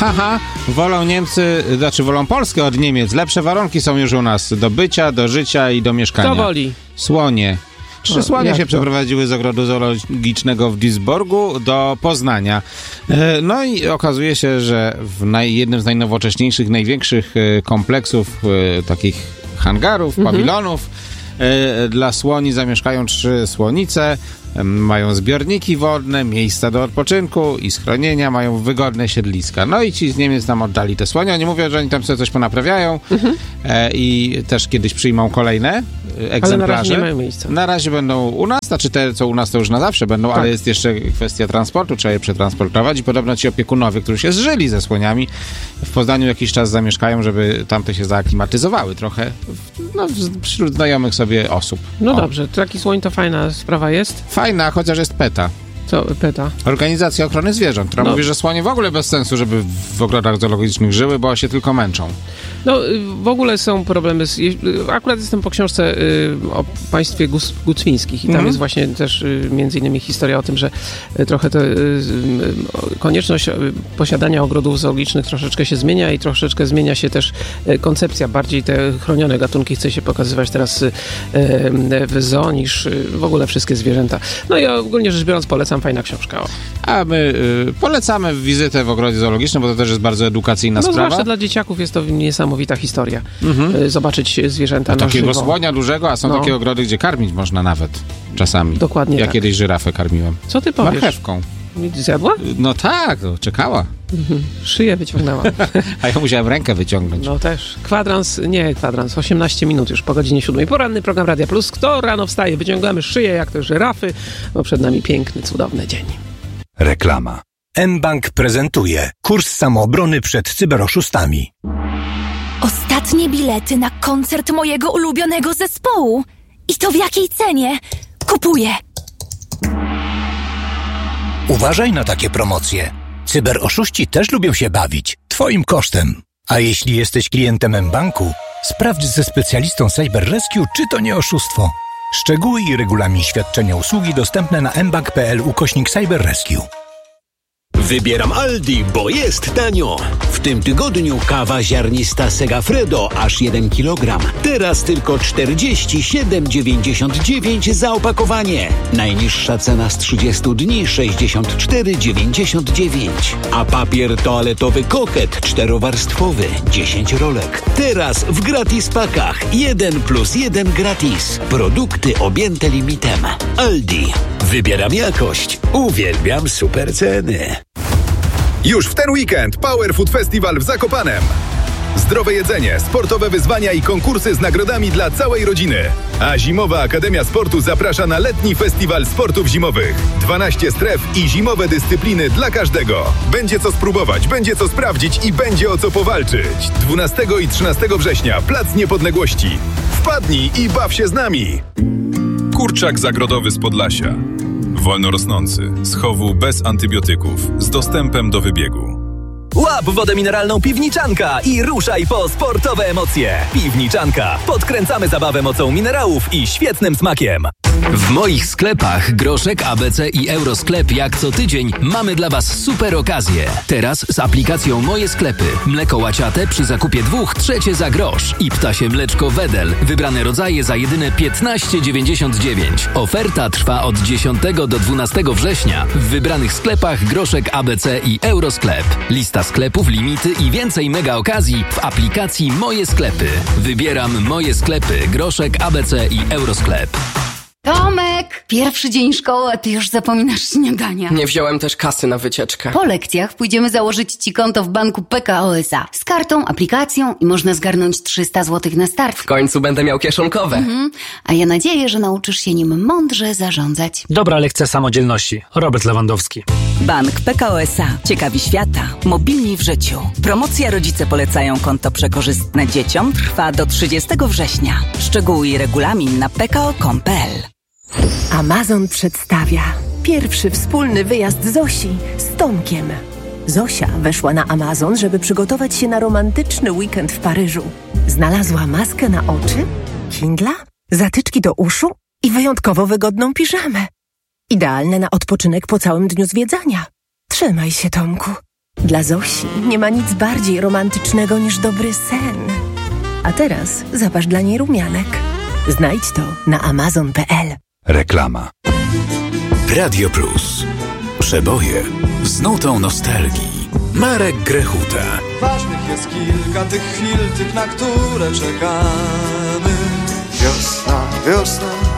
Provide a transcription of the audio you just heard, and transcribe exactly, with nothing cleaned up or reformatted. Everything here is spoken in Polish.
haha, wolą Niemcy, znaczy wolą Polskę od Niemiec. Lepsze warunki są już u nas do bycia, do życia i do mieszkania. Kto woli? Słonie. Trzy O, słonie jak się to? przeprowadziły z ogrodu zoologicznego w Duisburgu do Poznania. E, No i okazuje się, że w naj, jednym z najnowocześniejszych, największych e, kompleksów e, takich hangarów, Mhm. pawilonów e, dla słoni zamieszkają trzy słonice. E, Mają zbiorniki wodne, miejsca do odpoczynku i schronienia, mają wygodne siedliska. No i ci z Niemiec nam oddali te słonie. Oni mówią, że oni tam sobie coś ponaprawiają Mhm. e, i też kiedyś przyjmą kolejne e, egzemplarze. Ale na razie nie mają miejsca. Na razie będą u nas, znaczy te, co u nas to już na zawsze będą, Tak. ale jest jeszcze kwestia transportu, trzeba je przetransportować i podobno ci opiekunowie, którzy się zżyli ze słoniami, w Poznaniu jakiś czas zamieszkają, żeby tamte się zaaklimatyzowały trochę w- no, w- wśród znajomych sobie osób. No O. dobrze, taki słoń to fajna sprawa jest. Fajna, chociaż jest PETA. Co pyta? Organizacja Ochrony Zwierząt, która No. mówi, że słonie w ogóle bez sensu, żeby w ogrodach zoologicznych żyły, bo się tylko męczą. No y, w ogóle są problemy z... je- y, Akurat jestem po książce y, o państwie Gus- Gucwińskich i tam Mhm. jest właśnie też y, między innymi historia o tym, że y, trochę to, y, y, konieczność y, posiadania ogrodów zoologicznych troszeczkę się zmienia i troszeczkę zmienia się też y, koncepcja. Bardziej te chronione gatunki chce się pokazywać teraz y, y, w zoo niż y, w ogóle wszystkie zwierzęta. No i ogólnie rzecz biorąc polecam, fajna książka. O. A my y, polecamy wizytę w ogrodzie zoologicznym, bo to też jest bardzo edukacyjna No sprawa. zwłaszcza dla dzieciaków jest to niesamowita historia. Mhm. Y, Zobaczyć zwierzęta A na takiego żywo. słonia dużego, a są No. takie ogrody, gdzie karmić można nawet czasami. Dokładnie Ja tak. kiedyś żyrafę karmiłem. Co ty powiesz? Marchewką. Zjadła? No tak, no, czekała. Szyję wyciągnęła. A ja musiałem rękę wyciągnąć. No też. Kwadrans, nie kwadrans, osiemnaście minut już po godzinie siódmej. Poranny program Radia Plus. Kto rano wstaje? Wyciągamy szyję jak to żyrafy, bo przed nami piękny, cudowny dzień. Reklama. mBank prezentuje kurs samoobrony przed cyberoszustami. Ostatnie bilety na koncert mojego ulubionego zespołu. I to w jakiej cenie? Kupuję. Uważaj na takie promocje. Cyberoszuści też lubią się bawić. Twoim kosztem. A jeśli jesteś klientem mBanku, sprawdź ze specjalistą Cyber Rescue, czy to nie oszustwo. Szczegóły i regulamin świadczenia usługi dostępne na mbank kropka pl ukośnik Cyber Rescue. Wybieram Aldi, bo jest tanio. W tym tygodniu kawa ziarnista Segafredo aż jeden kilogram. Teraz tylko czterdzieści siedem dziewięćdziesiąt dziewięć za opakowanie. Najniższa cena z trzydziestu dni sześćdziesiąt cztery dziewięćdziesiąt dziewięć. A papier toaletowy Koket czterowarstwowy dziesięć rolek. Teraz w gratis pakach. jeden plus jeden gratis. Produkty objęte limitem. Aldi. Wybieram jakość. Uwielbiam super ceny. Już w ten weekend Power Food Festival w Zakopanem. Zdrowe jedzenie, sportowe wyzwania i konkursy z nagrodami dla całej rodziny. A Zimowa Akademia Sportu zaprasza na letni festiwal sportów zimowych. dwanaście stref i zimowe dyscypliny dla każdego. Będzie co spróbować, będzie co sprawdzić i będzie o co powalczyć. dwunastego i trzynastego września Plac Niepodległości. Wpadnij i baw się z nami. Kurczak zagrodowy z Podlasia. Wolno rosnący, z chowu bez antybiotyków, z dostępem do wybiegu. Łap wodę mineralną Piwniczanka i ruszaj po sportowe emocje. Piwniczanka. Podkręcamy zabawę mocą minerałów i świetnym smakiem. W moich sklepach Groszek, A B C i Eurosklep jak co tydzień mamy dla Was super okazje. Teraz z aplikacją Moje Sklepy. Mleko łaciate przy zakupie dwóch, trzecie za grosz. I ptasie mleczko Wedel. Wybrane rodzaje za jedyne piętnaście dziewięćdziesiąt dziewięć. Oferta trwa od dziesiątego do dwunastego września w wybranych sklepach Groszek, A B C i Eurosklep. Lista sklepów, limity i więcej mega okazji w aplikacji Moje Sklepy. Wybieram Moje Sklepy, Groszek, A B C i Eurosklep. Tomek! Pierwszy dzień szkoły, a ty już zapominasz śniadania. Nie wziąłem też kasy na wycieczkę. Po lekcjach pójdziemy założyć ci konto w banku P K O S A. Z kartą, aplikacją i można zgarnąć trzysta złotych na start. W końcu będę miał kieszonkowe. Mhm. A ja nadzieję, że nauczysz się nim mądrze zarządzać. Dobra lekcja samodzielności. Robert Lewandowski. Bank P K O S A. Ciekawi świata. Mobilni w życiu. Promocja Rodzice polecają konto przekorzystne dzieciom trwa do trzydziestego września. Szczegóły i regulamin na p k o kropka com kropka p l. Amazon przedstawia pierwszy wspólny wyjazd Zosi z Tomkiem. Zosia weszła na Amazon, żeby przygotować się na romantyczny weekend w Paryżu. Znalazła maskę na oczy, Kindla, zatyczki do uszu i wyjątkowo wygodną piżamę. Idealne na odpoczynek po całym dniu zwiedzania. Trzymaj się, Tomku. Dla Zosi nie ma nic bardziej romantycznego niż dobry sen. A teraz zaparz dla niej rumianek. Znajdź to na amazon kropka pe el. Reklama. Radio Plus. Przeboje z nutą nostalgii. Marek Grechuta. Ważnych jest kilka tych chwil, tych, na które czekamy. Wiosna, wiosna,